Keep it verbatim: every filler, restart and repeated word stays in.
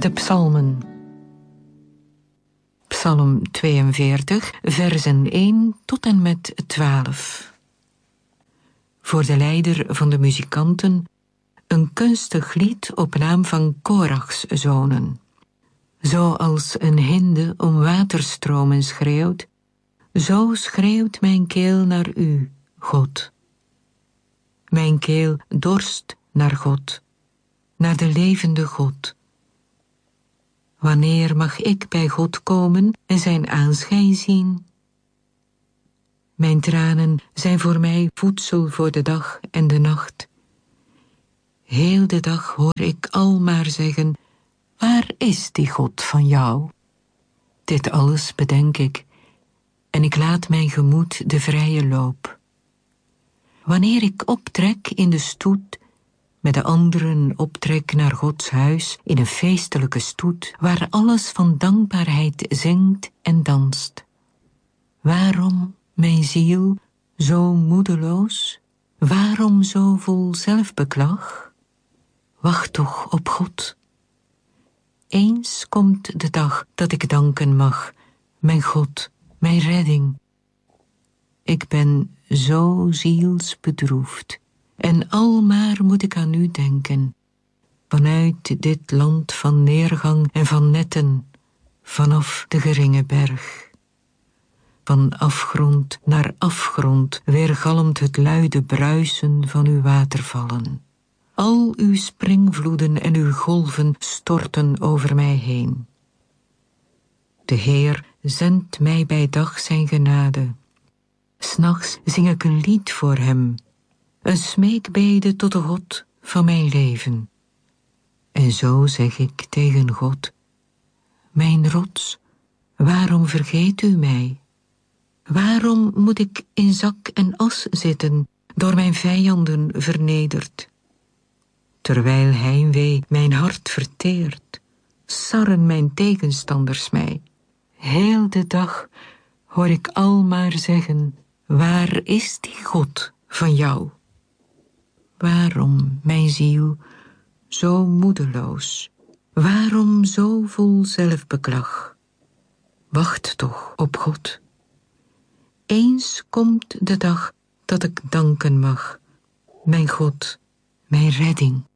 De psalmen. Psalm tweeënveertig, versen één tot en met twaalf. Voor de leider van de muzikanten een kunstig lied op naam van Korachs zonen. Zoals een hinde om waterstromen schreeuwt, zo schreeuwt mijn keel naar u, God. Mijn keel dorst naar God, naar de levende God. Wanneer mag ik bij God komen en zijn aanschijn zien? Mijn tranen zijn voor mij voedsel voor de dag en de nacht. Heel de dag hoor ik al maar zeggen, waar is die God van jou? Dit alles bedenk ik, en ik laat mijn gemoed de vrije loop. Wanneer ik optrek in de stoet, met de anderen optrek naar Gods huis in een feestelijke stoet, waar alles van dankbaarheid zingt en danst. Waarom, mijn ziel, zo moedeloos? Waarom zo vol zelfbeklag? Wacht toch op God. Eens komt de dag dat ik danken mag, mijn God, mijn redding. Ik ben zo zielsbedroefd, en almaar moet ik aan u denken, vanuit dit land van neergang en van netten, vanaf de geringe berg. Van afgrond naar afgrond weergalmt het luide bruisen van uw watervallen. Al uw springvloeden en uw golven storten over mij heen. De Heer zendt mij bij dag zijn genade. 'S Nachts zing ik een lied voor hem, een smeekbede tot de God van mijn leven. En zo zeg ik tegen God, mijn rots, waarom vergeet u mij? Waarom moet ik in zak en as zitten, door mijn vijanden vernederd? Terwijl heimwee mijn hart verteert, sarren mijn tegenstanders mij. Heel de dag hoor ik al maar zeggen, waar is die God van jou? Waarom, mijn ziel, zo moedeloos? Waarom zo vol zelfbeklag? Wacht toch op God. Eens komt de dag dat ik danken mag, mijn God, mijn redding.